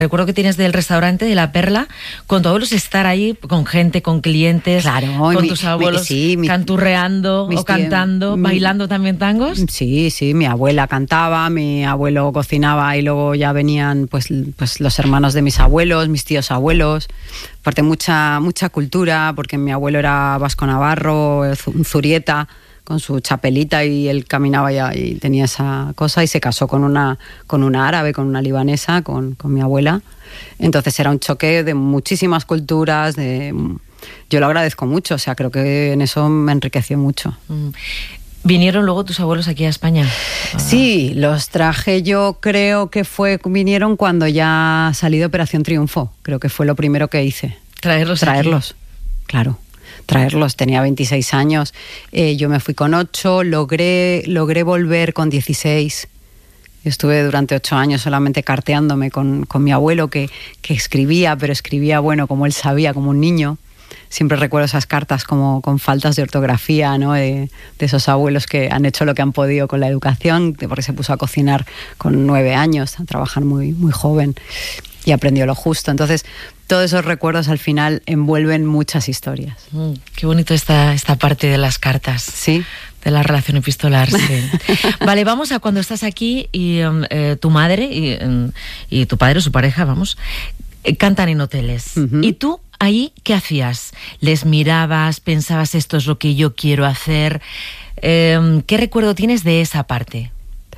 Recuerdo que tienes del restaurante de La Perla, con tu abuelo, estar ahí con gente, con clientes, claro, con tus abuelos canturreando o cantando, bailando también tangos. Sí, mi abuela cantaba, mi abuelo cocinaba y luego ya venían pues los hermanos de mis abuelos, mis tíos abuelos. Aparte mucha cultura, porque mi abuelo era vasco-navarro, un zurieta, con su chapelita, y él caminaba ya y tenía esa cosa, y se casó con una árabe, con una libanesa, con mi abuela. Entonces era un choque de muchísimas culturas, yo lo agradezco mucho, o sea, creo que en eso me enriqueció mucho. ¿Vinieron luego tus abuelos aquí a España? Sí, los traje, yo creo que vinieron cuando ya salí de Operación Triunfo, creo que fue lo primero que hice. Traerlos aquí. Claro. Traerlos, tenía 26 años, yo me fui con 8, logré volver con 16. Yo estuve durante 8 años solamente carteándome con mi abuelo, que escribía, pero escribía, bueno, como él sabía, como un niño. Siempre recuerdo esas cartas como con faltas de ortografía, ¿no? De esos abuelos que han hecho lo que han podido con la educación, porque se puso a cocinar con 9 años, a trabajar muy, muy joven, y aprendió lo justo. Entonces, todos esos recuerdos al final envuelven muchas historias. Qué bonito esta parte de las cartas. Sí. De la relación epistolar, sí. Vale, vamos a cuando estás aquí y tu madre y tu padre, su pareja, cantan en hoteles. Uh-huh. ¿Y tú ahí qué hacías? ¿Les mirabas? ¿Pensabas esto es lo que yo quiero hacer? ¿Qué recuerdo tienes de esa parte?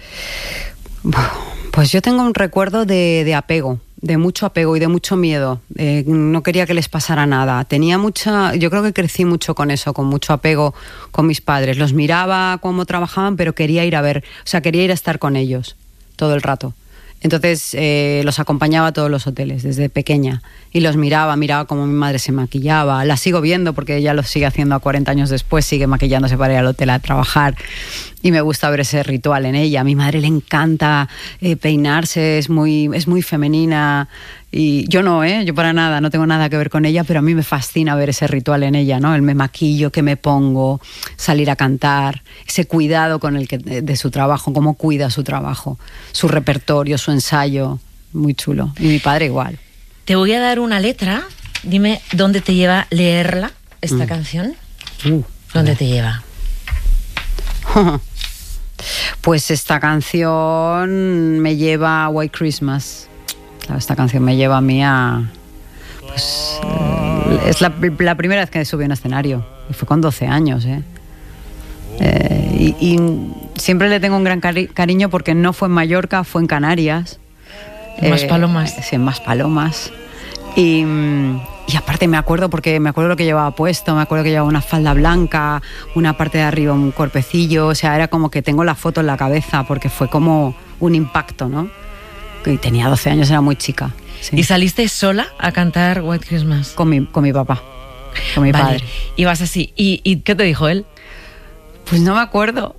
Pues yo tengo un recuerdo de apego, de mucho apego y de mucho miedo. No quería que les pasara nada. Yo creo que crecí mucho con eso, con mucho apego con mis padres. Los miraba cómo trabajaban, pero quería ir a estar con ellos todo el rato. Entonces los acompañaba a todos los hoteles desde pequeña y los miraba cómo mi madre se maquillaba. La sigo viendo porque ella lo sigue haciendo a 40 años después, sigue maquillándose para ir al hotel a trabajar, y me gusta ver ese ritual en ella. A mi madre le encanta peinarse, es muy femenina, y yo no, yo para nada, no tengo nada que ver con ella, pero a mí me fascina ver ese ritual en ella, ¿no? El me maquillo, que me pongo, salir a cantar, ese cuidado de su trabajo, cómo cuida su trabajo, su repertorio, su ensayo, muy chulo. Y mi padre igual. Te voy a dar una letra, dime dónde te lleva leerla, esta canción. ¿Dónde te lleva? Pues esta canción me lleva a White Christmas. Claro, esta canción me lleva a mí es la primera vez que subí a un escenario. Y fue con 12 años, y siempre le tengo un gran cariño porque no fue en Mallorca, fue en Canarias. Maspalomas. Sí, en Maspalomas. Y aparte me acuerdo lo que llevaba puesto, me acuerdo que llevaba una falda blanca, una parte de arriba un cuerpecillo, o sea, era como que tengo la foto en la cabeza porque fue como un impacto, ¿no? Y tenía 12 años, era muy chica. Sí. ¿Y saliste sola a cantar White Christmas? Con mi papá, con mi padre. Y vas así, ¿y qué te dijo él? Pues no me acuerdo.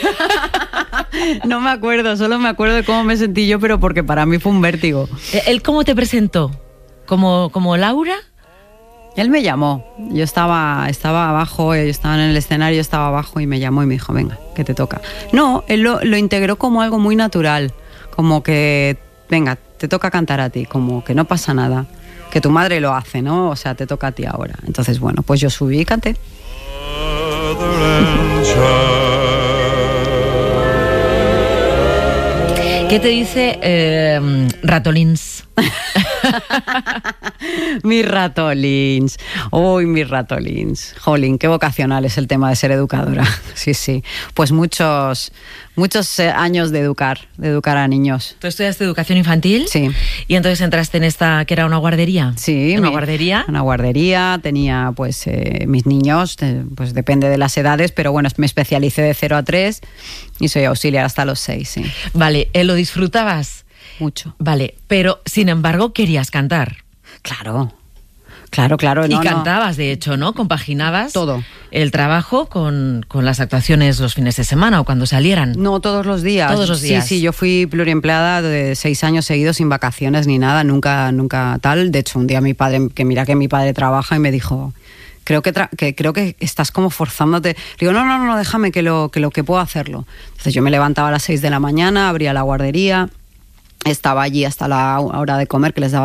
No me acuerdo, solo me acuerdo de cómo me sentí yo, pero porque para mí fue un vértigo. ¿Él cómo te presentó? ¿Como Laura? Él me llamó, yo estaba abajo, yo estaba en el escenario, estaba abajo y me llamó y me dijo, venga, que te toca. No, él lo integró como algo muy natural, como que, venga, te toca cantar a ti, como que no pasa nada, que tu madre lo hace, ¿no? O sea, te toca a ti ahora. Entonces, bueno, pues yo subí y canté. ¿Qué te dice Ratolins? Mis ratolins. Uy, mis ratolins. Jolín, qué vocacional es el tema de ser educadora. Sí. Pues muchos años de educar a niños. ¿Tú estudiaste educación infantil? Sí. ¿Y entonces entraste en esta, que era una guardería? Sí. ¿Una guardería? Una guardería, tenía pues mis niños, pues depende de las edades, pero bueno, me especialicé de 0 a 3 y soy auxiliar hasta los 6, sí. Vale, ¿lo disfrutabas? Mucho. Vale, pero sin embargo querías cantar. Claro. Y cantabas, de hecho, ¿no? Compaginabas todo. El trabajo con las actuaciones los fines de semana o cuando salieran. No, todos los días. Todos los días. Sí, yo fui pluriempleada de 6 años seguidos sin vacaciones ni nada, nunca tal. De hecho, un día mi padre trabaja y me dijo, creo que estás como forzándote. Digo, no, déjame que puedo hacerlo. Entonces yo me levantaba a las 6 de la mañana, abría la guardería, estaba allí hasta la hora de comer, que les daba